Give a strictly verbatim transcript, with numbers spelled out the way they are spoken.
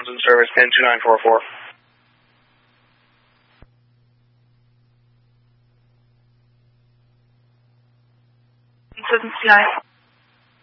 in service, pin two nine four four. Seven C I.